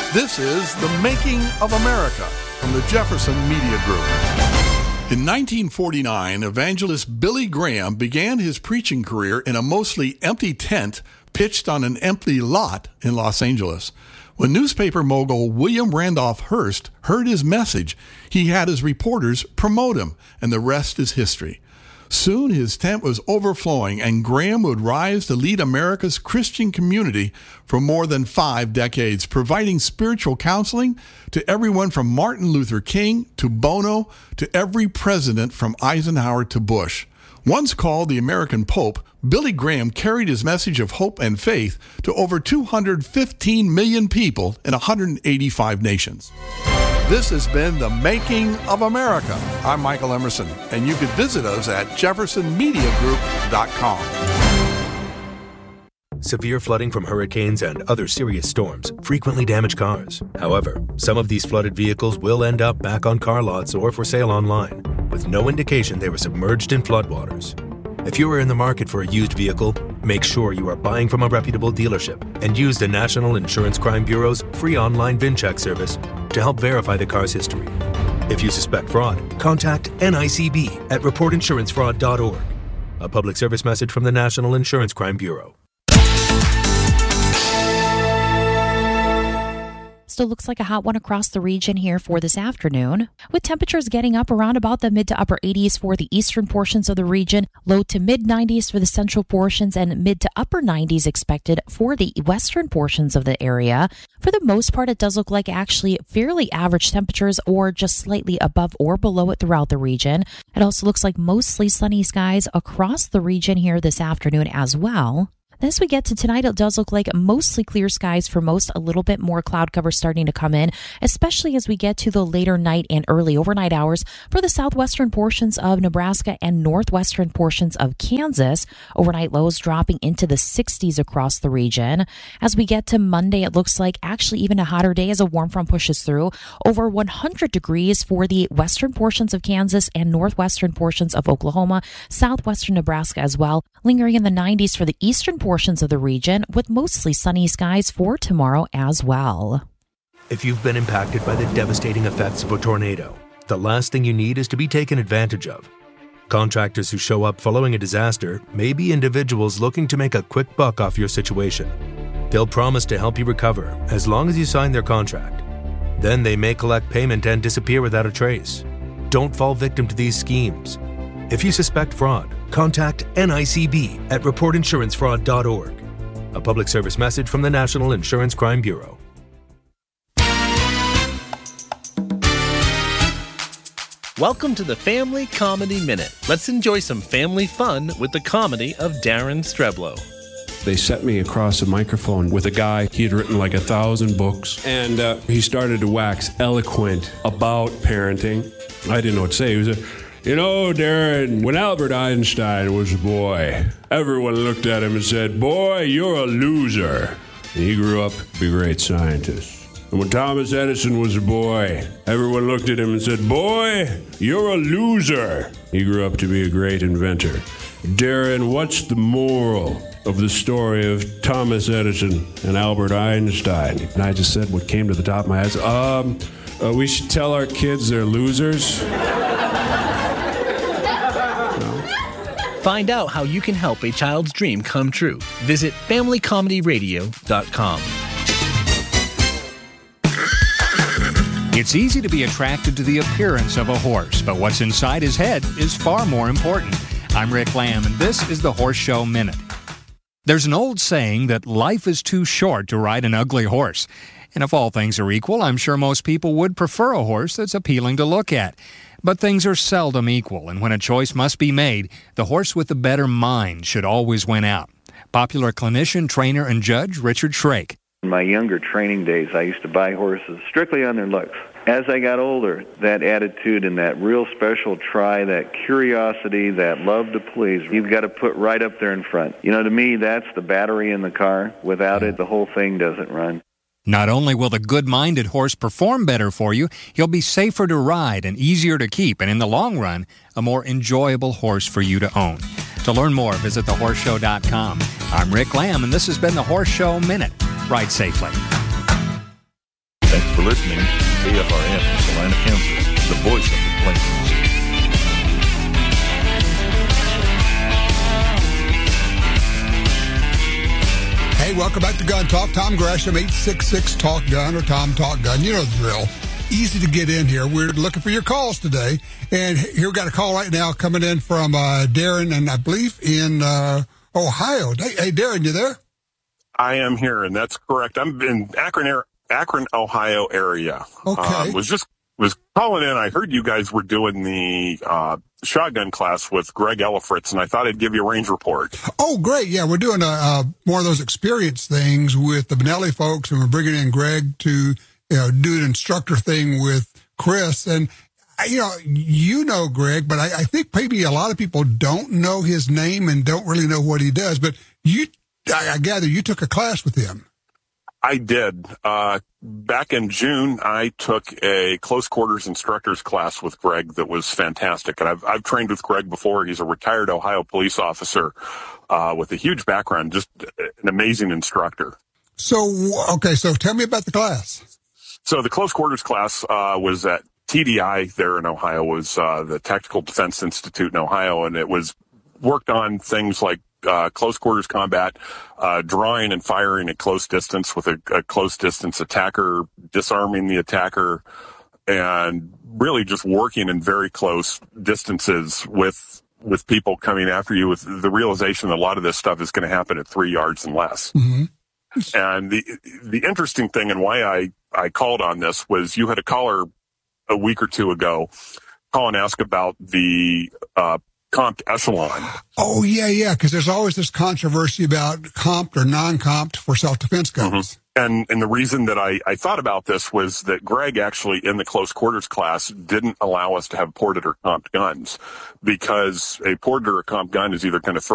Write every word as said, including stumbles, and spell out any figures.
This is The Making of America from the Jefferson Media Group. In nineteen forty-nine, evangelist Billy Graham began his preaching career in a mostly empty tent pitched on an empty lot in Los Angeles. When newspaper mogul William Randolph Hearst heard his message, he had his reporters promote him, and the rest is history. Soon his tent was overflowing, and Graham would rise to lead America's Christian community for more than five decades, providing spiritual counseling to everyone from Martin Luther King to Bono to every president from Eisenhower to Bush. Once called the American Pope, Billy Graham carried his message of hope and faith to over two hundred fifteen million people in one hundred eighty-five nations. This has been The Making of America. I'm Michael Emerson, and you can visit us at jefferson media group dot com. Severe flooding from hurricanes and other serious storms frequently damage cars. However, some of these flooded vehicles will end up back on car lots or for sale online, with no indication they were submerged in floodwaters. If you are in the market for a used vehicle, make sure you are buying from a reputable dealership and use the National Insurance Crime Bureau's free online VIN check service to help verify the car's history. If you suspect fraud, contact N I C B at report insurance fraud dot org. A public service message from the National Insurance Crime Bureau. Still looks like a hot one across the region here for this afternoon, with temperatures getting up around about the mid to upper eighties for the eastern portions of the region, low to mid nineties for the central portions, and mid to upper nineties expected for the western portions of the area. For the most part, it does look like actually fairly average temperatures or just slightly above or below it throughout the region. It also looks like mostly sunny skies across the region here this afternoon as well. As we get to tonight, it does look like mostly clear skies for most, a little bit more cloud cover starting to come in, especially as we get to the later night and early overnight hours for the southwestern portions of Nebraska and northwestern portions of Kansas. Overnight lows dropping into the sixties across the region. As we get to Monday, it looks like actually even a hotter day as a warm front pushes through. Over one hundred degrees for the western portions of Kansas and northwestern portions of Oklahoma, southwestern Nebraska as well. Lingering in the nineties for the eastern portions of the region, with mostly sunny skies for tomorrow as well. If you've been impacted by the devastating effects of a tornado, the last thing you need is to be taken advantage of. Contractors who show up following a disaster may be individuals looking to make a quick buck off your situation. They'll promise to help you recover as long as you sign their contract. Then they may collect payment and disappear without a trace. Don't fall victim to these schemes. If you suspect fraud, contact N I C B at report insurance fraud dot org. A public service message from the National Insurance Crime Bureau. Welcome to the Family Comedy Minute. Let's enjoy some family fun with the comedy of Darren Streblow. They set me across a microphone with a guy. He had written like a thousand books, and uh, he started to wax eloquent about parenting. I didn't know what to say. He was a You know, Darren, when Albert Einstein was a boy, everyone looked at him and said, "Boy, you're a loser." And he grew up to be a great scientist. And when Thomas Edison was a boy, everyone looked at him and said, "Boy, you're a loser." He grew up to be a great inventor. Darren, what's the moral of the story of Thomas Edison and Albert Einstein? And I just said what came to the top of my head. Um, uh, we should tell our kids they're losers. Find out how you can help a child's dream come true. Visit family comedy radio dot com. It's easy to be attracted to the appearance of a horse, but what's inside his head is far more important. I'm Rick Lamb, and this is the Horse Show Minute. There's an old saying that life is too short to ride an ugly horse. And if all things are equal, I'm sure most people would prefer a horse that's appealing to look at. But things are seldom equal, and when a choice must be made, the horse with the better mind should always win out. Popular clinician, trainer, and judge Richard Shrake. In my younger training days, I used to buy horses strictly on their looks. As I got older, that attitude and that real special try, that curiosity, that love to please, you've got to put right up there in front. You know, to me, that's the battery in the car. Without it, the whole thing doesn't run. Not only will the good-minded horse perform better for you, he'll be safer to ride and easier to keep, and in the long run, a more enjoyable horse for you to own. To learn more, visit the horse show dot com. I'm Rick Lamb, and this has been the Horse Show Minute. Ride safely. Thanks for listening to K F R N in Salina, Kansas, the voice of the Plains. Hey, welcome back to Gun Talk. Tom Gresham, eight six six, talk gun or Tom Talk Gun. You know the drill. Easy to get in here. We're looking for your calls today. And here we got a call right now coming in from uh, Darren, and I believe in uh, Ohio. Hey, hey, Darren, you there? I am here, and that's correct. I'm in Akron, Akron, Ohio area. Okay. Um, was just was calling in. I heard you guys were doing the uh, shotgun class with Greg Ellifritz, and I thought I'd give you a range report. Oh, great. Yeah, we're doing a, uh, one of those experience things with the Benelli folks, and we're bringing in Greg to you know, do an instructor thing with Chris. And, you know, you know Greg, but I, I think maybe a lot of people don't know his name and don't really know what he does. But you, I, I gather you took a class with him. I did. Uh, back in June, I took a close quarters instructors class with Greg that was fantastic. And I've, I've trained with Greg before. He's a retired Ohio police officer uh, with a huge background, just an amazing instructor. So, okay, so tell me about the class. So the close quarters class uh, was at T D I there in Ohio, was uh, the Tactical Defense Institute in Ohio, and it was worked on things like Uh, close quarters combat, uh, drawing and firing at close distance with a, a close distance attacker, disarming the attacker, and really just working in very close distances with with people coming after you, with the realization that a lot of this stuff is going to happen at three yards and less. Mm-hmm. And the the interesting thing, and why I, I called on this, was you had a caller a week or two ago call and ask about the uh comped echelon. Oh, yeah, yeah, because there's always this controversy about comped or non-comped for self-defense guns. Mm-hmm. And and the reason that I, I thought about this was that Greg actually, in the close quarters class, didn't allow us to have ported or comped guns, because a ported or a comped gun is either going to throw